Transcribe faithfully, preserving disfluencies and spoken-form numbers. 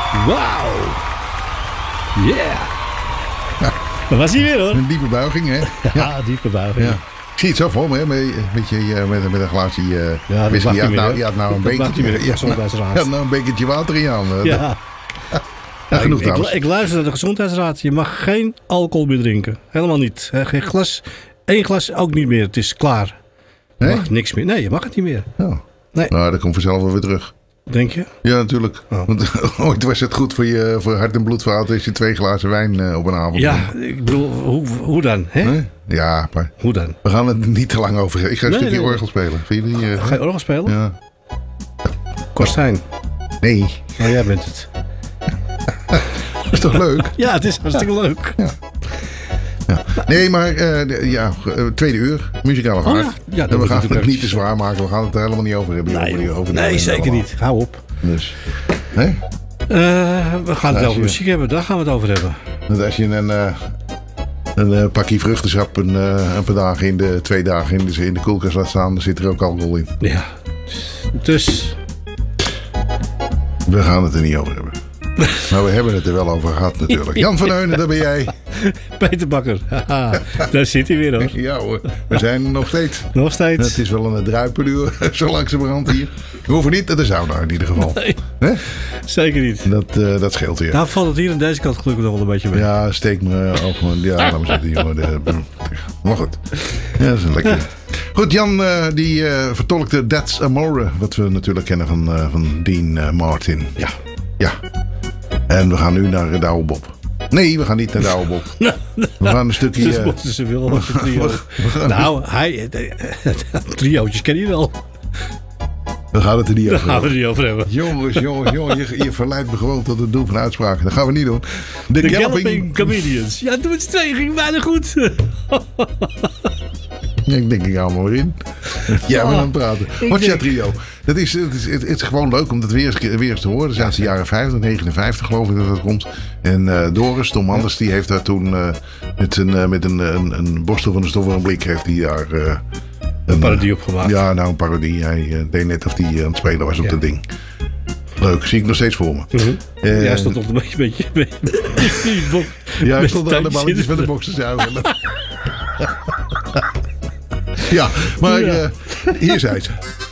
Wauw. Yeah. Dat was hij weer hoor. Een diepe buiging, hè? Ja, ja diepe buiging. Ja. Ik zie het zo voor me, hè? Met, met, je, met, met een glaasje uh, ja, whisky. Je had meer, nou, je had nou een bekertje. Je had nou, nou een bekertje water in je handen. Ja. Ja, genoeg ik, trouwens. Ik, ik luister naar de gezondheidsraad. Je mag geen alcohol meer drinken. Helemaal niet. Geen glas. Eén glas ook niet meer. Het is klaar. Je nee? mag niks meer. Nee, je mag het niet meer. Oh. Nee. Nou, dat komt vanzelf wel weer terug. Denk je? Ja, natuurlijk. Oh. Want ooit was het goed voor je voor hart- en bloedvaten als je twee glazen wijn uh, op een avond Ja, neemt. ik bedoel, hoe, hoe dan? Hè? Nee? Ja, maar hoe dan? We gaan het niet te lang over hebben. Ik ga een nee, stukje nee, orgel spelen. Vind je die, uh, ga je orgel spelen? Ja. Kostijn. Nee. Oh, jij bent het. Dat is toch leuk? Ja, het is hartstikke leuk. Ja. Ja. Nee, maar uh, de, ja, tweede uur, muzikale vaart. Oh, ja. Ja, en we gaan het niet te zwaar maken. We gaan het er helemaal niet over hebben. Nee, over, over nee zeker allemaal. Niet. Hou op. Dus, hè? Uh, we gaan het over je, muziek hebben. Daar gaan we het over hebben. Dat als je een, uh, een uh, pakje vruchtensap een, uh, een paar dagen in de twee dagen in de, in de koelkast laat staan, dan zit er ook alcohol in. Ja. Dus. We gaan het er niet over hebben. Maar we hebben het er wel over gehad natuurlijk. Jan van Heunen, daar ben jij. Peter Bakker. Haha, daar zit hij weer hoor. Ja hoor, we zijn er nog steeds. Nog steeds. Het is wel een druipeluur, zo langzamerhand hier. We hoeven niet naar de sauna in ieder geval. Nee, He? zeker niet. Dat, uh, dat scheelt weer. Nou valt het hier aan deze kant gelukkig nog wel een beetje mee. Ja, steek me ook gewoon. Ja, laat me zitten jongen. De, maar goed. Ja, dat is een lekker. Goed, Jan uh, die uh, vertolkte That's Amore. Wat we natuurlijk kennen van, uh, van Dean uh, Martin. Ja. Ja. En we gaan nu naar uh, Douwe Bob. Nee, we gaan niet naar Douwe Bob. We gaan een stukje... Dus mochten ze wel een trio. Nou, hij... Triootjes ken je wel. We gaan het er niet over hebben. Daar gaan we het niet over hebben. Jongens, jongens, jongens. Je, je verleidt me gewoon tot het doen van uitspraken. Dat gaan we niet doen. De, de Galloping, Galloping Comedians. Ja, doe het twee. Ging bijna goed. Ik denk, ik hou maar in. Ja, we gaan praten. Hotcha Trio. Dat is, het, is, het is gewoon leuk om dat weer eens, weer eens te horen. Dat is uit de jaren vijftig, negenenvijftig geloof ik dat dat komt. En uh, Doris, Tom Anders, die heeft daar toen uh, met, een, uh, met een, een, een borstel van de stof en een blik heeft hij daar... Uh, een, een parodie op gemaakt. Ja, nou een parodie. Hij uh, deed net of hij uh, aan het spelen was op ja. dat ding. Leuk, zie ik nog steeds voor me. Mm-hmm. Uh, ja, hij stond nog een beetje... beetje, beetje ja, hij stond aan de balletjes van de boxen zuigen. Ja, maar ja. Uh, hier zijn ze.